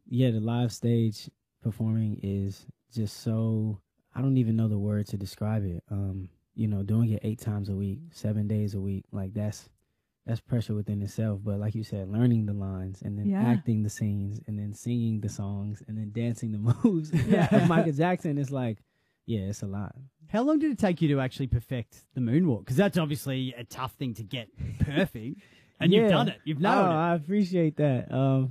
yeah, the live stage performing is just so, I don't even know the word to describe it. You know, doing it 8 times a week, 7 days a week, like that's pressure within itself. But like you said, learning the lines and then acting the scenes and then singing the songs and then dancing the moves of Michael Jackson is like, yeah, it's a lot. How long did it take you to actually perfect the moonwalk? Because that's obviously a tough thing to get perfect. And you've done it. You've nailed it. I appreciate that.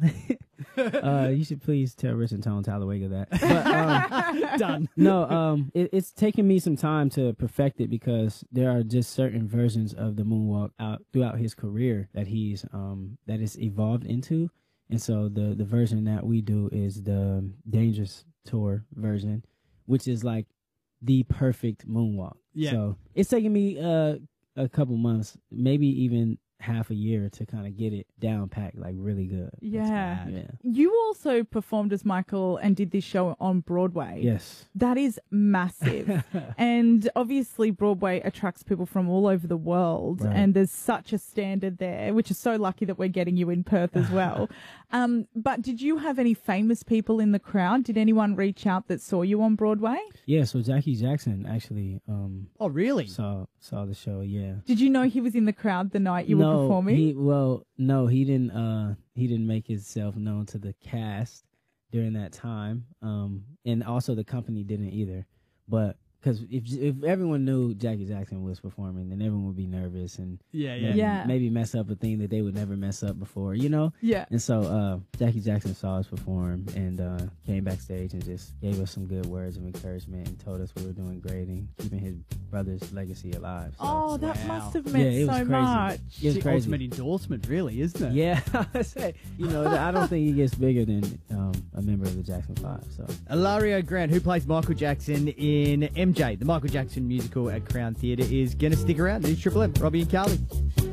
You should please tell Rich and Tone Talladega that. But, done. No, it's taken me some time to perfect it because there are just certain versions of the moonwalk out throughout his career that he's that is evolved into. And so the version that we do is the Dangerous Tour version, which is like the perfect moonwalk. Yeah. So it's taken me a couple months, maybe even half a year to kind of get it down packed, like really good. Yeah. Yeah. You also performed as Michael and did this show on Broadway. Yes. That is massive. And obviously Broadway attracts people from all over the world. Right. And there's such a standard there, which is so lucky that we're getting you in Perth as well. But did you have any famous people in the crowd? Did anyone reach out that saw you on Broadway? Yeah, so Jackie Jackson actually Oh, really? saw the show, yeah. Did you know he was in the crowd the night you were performing? He didn't make himself known to the cast during that time. And also the company didn't either. But because if everyone knew Jackie Jackson was performing, then everyone would be nervous and maybe mess up a thing that they would never mess up before, you know? Yeah. And so Jackie Jackson saw us perform and came backstage and just gave us some good words of encouragement and told us we were doing great and keeping his brother's legacy alive. So, Oh, that must have meant it was so crazy. much. It was The crazy. ultimate endorsement, really, isn't it? Yeah, you know, I don't think he gets bigger than a member of the Jackson 5. So Ilario Grant, who plays Michael Jackson in MJ, the Michael Jackson musical at Crown Theatre, is going to stick around. This is Triple M, Robbie and Carly.